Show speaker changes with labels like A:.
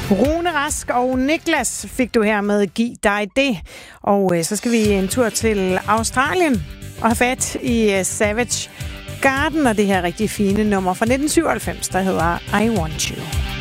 A: Rune Rask og Niklas fik du her med Giv dig det. Og så skal vi en tur til Australien og have fat i Savage Garden og det her rigtig fine nummer fra 1997, der hedder I Want You.